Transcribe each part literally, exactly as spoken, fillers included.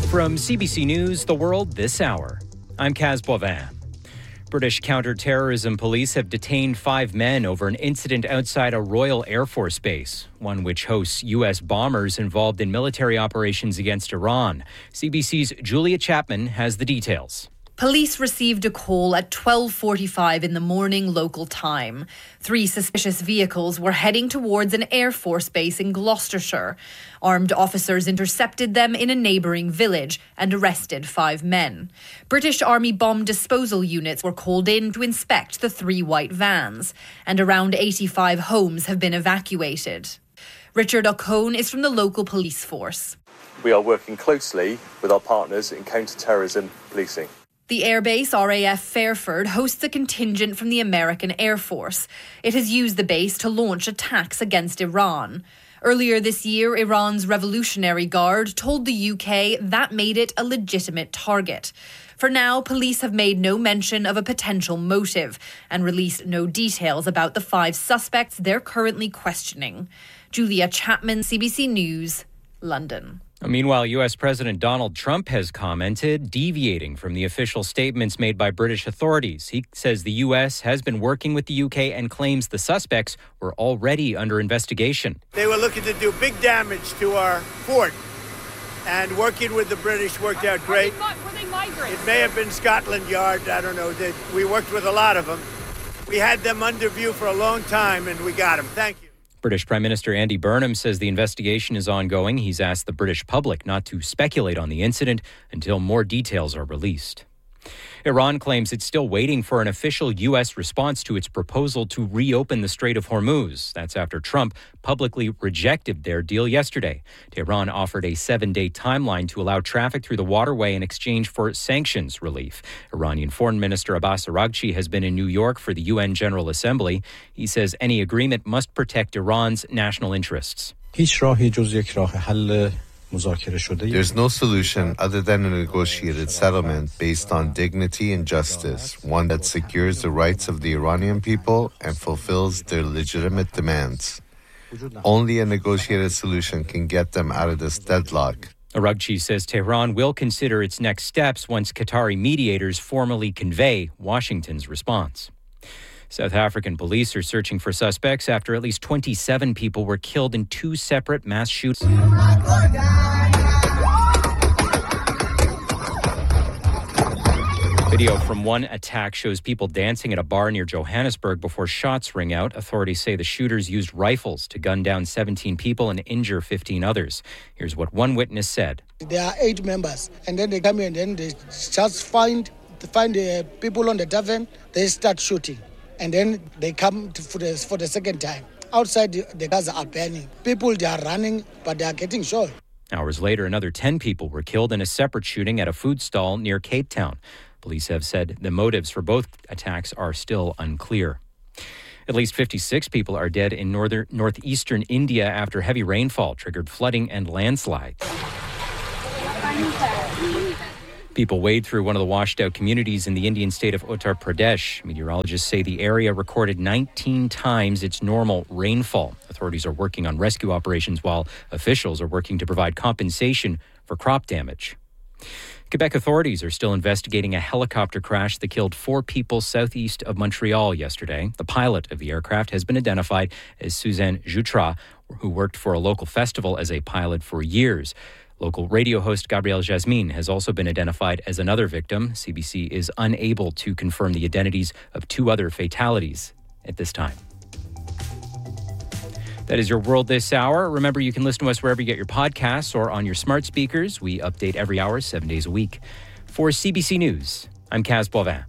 From C B C News, The World This Hour, I'm Kaz Boivin. British counter-terrorism police have detained five men over an incident outside a Royal Air Force base, one which hosts U S bombers involved in military operations against Iran. C B C's Julia Chapman has the details. Police received a call at twelve forty-five in the morning local time. Three suspicious vehicles were heading towards an Air Force base in Gloucestershire. Armed officers intercepted them in a neighbouring village and arrested five men. British Army bomb disposal units were called in to inspect the three white vans, and around eighty-five homes have been evacuated. Richard O'Cone is from the local police force. We are working closely with our partners in counter-terrorism policing. The airbase R A F Fairford hosts a contingent from the American Air Force. It has used the base to launch attacks against Iran. Earlier this year, Iran's Revolutionary Guard told the U K that made it a legitimate target. For now, police have made no mention of a potential motive and released no details about the five suspects they're currently questioning. Julia Chapman, C B C News, London. Meanwhile, U S President Donald Trump has commented, deviating from the official statements made by British authorities. He says the U S has been working with the U K and claims the suspects were already under investigation. They were looking to do big damage to our fort, and working with the British worked out great. Were they migrants? It may have been Scotland Yard, I don't know. We worked with a lot of them. We had them under view for a long time, and we got them. Thank you. British Prime Minister Andy Burnham says the investigation is ongoing. He's asked the British public not to speculate on the incident until more details are released. Iran claims it's still waiting for an official U S response to its proposal to reopen the Strait of Hormuz. That's after Trump publicly rejected their deal yesterday. Tehran offered a seven-day timeline to allow traffic through the waterway in exchange for sanctions relief. Iranian Foreign Minister Abbas Araghchi has been in New York for the U N General Assembly. He says any agreement must protect Iran's national interests. There's no solution other than a negotiated settlement based on dignity and justice, one that secures the rights of the Iranian people and fulfills their legitimate demands. Only a negotiated solution can get them out of this deadlock. Araghchi says Tehran will consider its next steps once Qatari mediators formally convey Washington's response. South African police are searching for suspects after at least twenty-seven people were killed in two separate mass shootings. Video from one attack shows people dancing at a bar near Johannesburg before shots ring out. Authorities say the shooters used rifles to gun down seventeen people and injure fifteen others. Here's what one witness said. There are eight members, and then they come in and then they just find, find the people on the tavern, they start shooting. And then they come to, for, the, for the second time. Outside, the, the cars are burning. People, they are running, but they are getting shot. Hours later, another ten people were killed in a separate shooting at a food stall near Cape Town. Police have said the motives for both attacks are still unclear. At least fifty-six people are dead in northern northeastern India after heavy rainfall triggered flooding and landslides. People wade through one of the washed-out communities in the Indian state of Uttar Pradesh. Meteorologists say the area recorded nineteen times its normal rainfall. Authorities are working on rescue operations while officials are working to provide compensation for crop damage. Quebec authorities are still investigating a helicopter crash that killed four people southeast of Montreal yesterday. The pilot of the aircraft has been identified as Suzanne Jutras, who worked for a local festival as a pilot for years. Local radio host Gabrielle Jasmine has also been identified as another victim. C B C is unable to confirm the identities of two other fatalities at this time. That is your World This Hour. Remember, you can listen to us wherever you get your podcasts or on your smart speakers. We update every hour, seven days a week. For C B C News, I'm Kaz Boivin.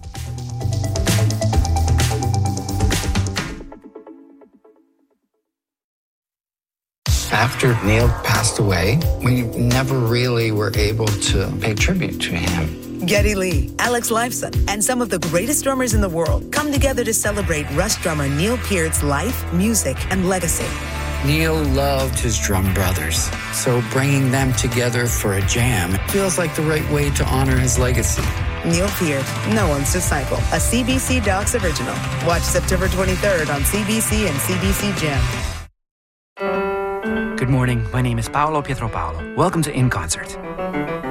After Neil passed away, we never really were able to pay tribute to him. Geddy Lee, Alex Lifeson, and some of the greatest drummers in the world come together to celebrate Rush drummer Neil Peart's life, music, and legacy. Neil loved his drum brothers, so bringing them together for a jam feels like the right way to honor his legacy. Neil Peart, no one's disciple, a C B C Docs original. Watch September twenty-third on C B C and C B C Gem. Good morning. My name is Paolo Pietropalo. Welcome to In Concert.